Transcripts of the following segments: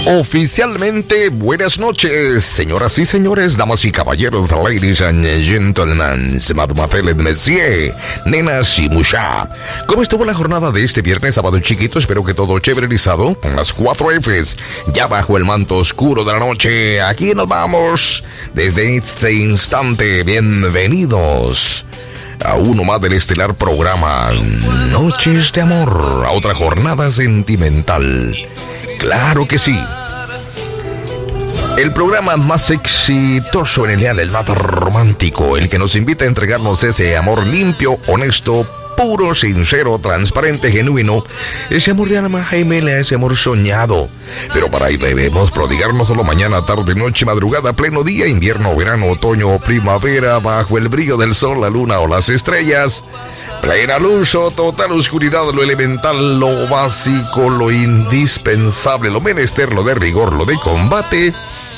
Oficialmente, buenas noches, señoras y señores, damas y caballeros, ladies and gentlemen, mademoiselle, monsieur, nenas y mucha. ¿Cómo estuvo la jornada de este viernes, sábado chiquito? Espero que todo chéverizado, con las 4 Fs, ya bajo el manto oscuro de la noche. Aquí nos vamos, desde este instante, bienvenidos a uno más del estelar programa Noches de Amor, a otra jornada sentimental. Claro que sí. El programa más exitoso en el día del más romántico, el que nos invita a entregarnos ese amor limpio, honesto, puro, sincero, transparente, genuino, ese amor de alma gemela, ese amor soñado. Pero para ahí debemos prodigarnos solo mañana, tarde, noche, madrugada, pleno día, invierno, verano, otoño o primavera, bajo el brillo del sol, la luna o las estrellas, plena luz o total oscuridad, lo elemental, lo básico, lo indispensable, lo menester, lo de rigor, lo de combate.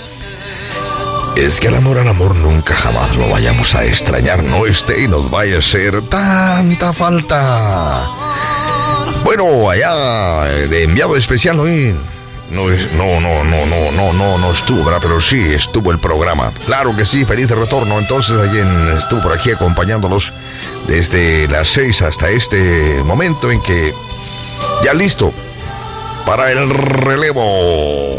Es que al amor nunca jamás lo vayamos a extrañar, no esté y nos vaya a hacer tanta falta. Bueno, allá de enviado especial hoy no estuvo, ¿verdad? Pero sí estuvo el programa. Claro que sí, feliz retorno. Entonces alguien estuvo por aquí acompañándolos desde las 6 hasta este momento en que ya listo para el relevo.